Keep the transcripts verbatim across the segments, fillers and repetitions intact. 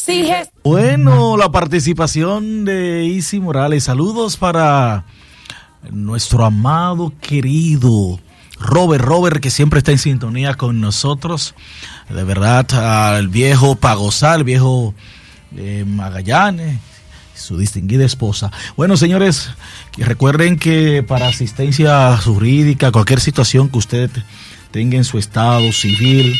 Sí, bueno, la participación de Isi Morales. Saludos para nuestro amado, querido Robert, Robert, que siempre está en sintonía con nosotros. De verdad, al viejo Pagosá, el viejo eh, Magallanes, su distinguida esposa. Bueno, señores, que recuerden que para asistencia jurídica, cualquier situación que usted tenga en su estado civil,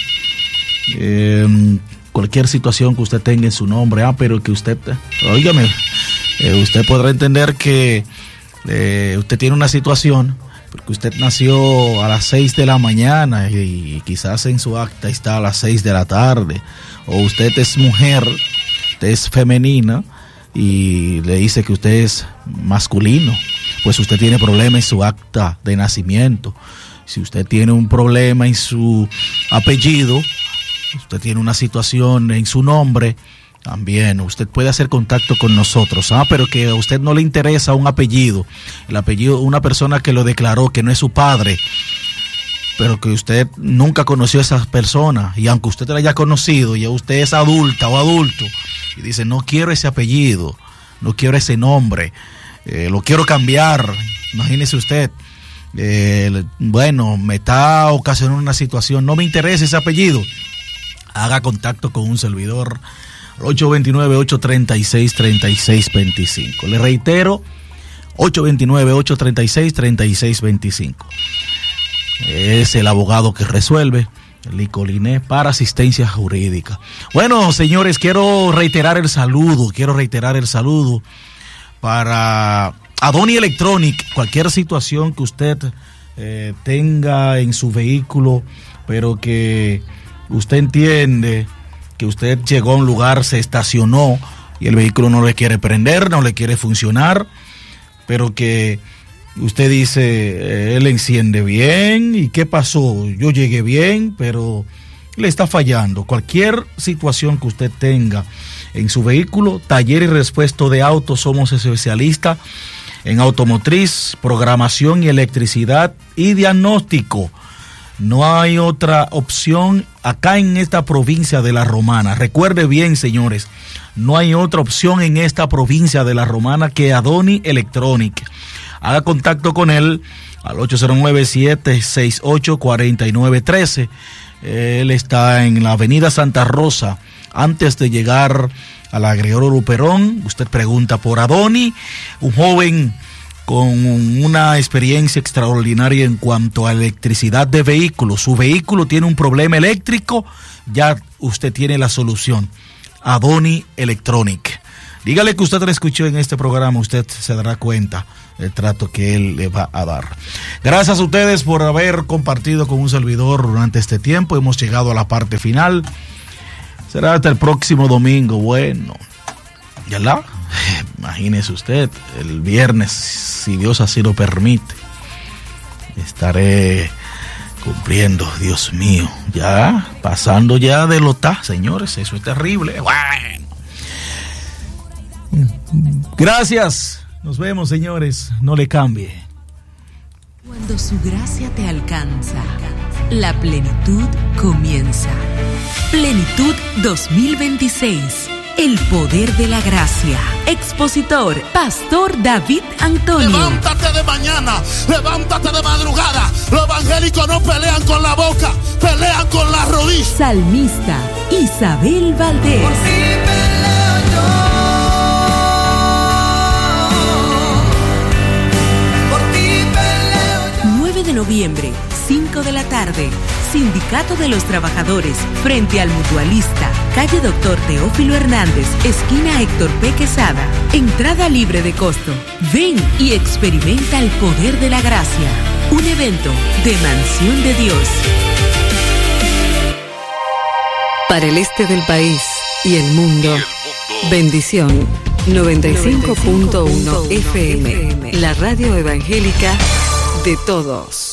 eh, cualquier situación que usted tenga en su nombre, ah, pero que usted, óigame, eh, usted podrá entender que eh, usted tiene una situación, porque usted nació a las seis de la mañana y, y quizás en su acta está a las seis de la tarde, o usted es mujer, usted es femenina y le dice que usted es masculino, pues usted tiene problema en su acta de nacimiento. Si usted tiene un problema en su apellido, usted tiene una situación en su nombre, también usted puede hacer contacto con nosotros, ah, pero que a usted no le interesa un apellido, el apellido, una persona que lo declaró que no es su padre, pero que usted nunca conoció a esa persona, y aunque usted la haya conocido, ya usted es adulta o adulto, y dice, no quiero ese apellido, no quiero ese nombre, eh, lo quiero cambiar, imagínese usted. Eh, bueno, me está ocasionando una situación, no me interesa ese apellido, haga contacto con un servidor, ocho dos nueve, ocho tres seis, tres seis dos cinco. Le reitero, ocho dos nueve, ocho tres seis, tres seis dos cinco. Es el abogado que resuelve, Licoliné, para asistencia jurídica. Bueno, señores, quiero reiterar el saludo, quiero reiterar el saludo para Adoni Electronic. Cualquier situación que usted eh, tenga en su vehículo, pero que usted entiende que usted llegó a un lugar, se estacionó y el vehículo no le quiere prender, no le quiere funcionar, pero que usted dice, eh, él enciende bien, ¿y qué pasó? Yo llegué bien, pero le está fallando. Cualquier situación que usted tenga en su vehículo, taller y repuesto de autos, somos especialistas en automotriz, programación y electricidad y diagnóstico. No hay otra opción acá en esta provincia de La Romana. Recuerde bien, señores, no hay otra opción en esta provincia de La Romana que Adoni Electronic. Haga contacto con él al ocho cero nueve, siete seis ocho, cuatro nueve uno tres. Él está en la avenida Santa Rosa, antes de llegar a la Gregorio Luperón. Usted pregunta por Adoni, un joven con una experiencia extraordinaria en cuanto a electricidad de vehículos. Su vehículo tiene un problema eléctrico, ya usted tiene la solución. Adoni Electronic. Dígale que usted lo escuchó en este programa, usted se dará cuenta del trato que él le va a dar. Gracias a ustedes por haber compartido con un servidor durante este tiempo. Hemos llegado a la parte final. Será hasta el próximo domingo. Bueno, ya la, imagínese usted, el viernes, si Dios así lo permite, estaré cumpliendo, Dios mío, ya pasando ya de lotá, señores, eso es terrible. Bueno, gracias, nos vemos, señores, no le cambie. Cuando su gracia te alcanza, la plenitud comienza. Plenitud dos mil veintiséis. El poder de la gracia. Expositor, Pastor David Antonio. Levántate de mañana, levántate de madrugada. Los evangélicos no pelean con la boca, pelean con la rodilla. Salmista, Isabel Valdés. Por si peleo yo, por ti peleo yo. nueve de noviembre, cinco de la tarde. Sindicato de los Trabajadores, frente al Mutualista, calle Doctor Teófilo Hernández, esquina Héctor P. Quesada. Entrada libre de costo. Ven y experimenta el poder de la gracia. Un evento de Mansión de Dios. Para el este del país y el mundo, bendición noventa y cinco punto uno F M, la radio evangélica de todos.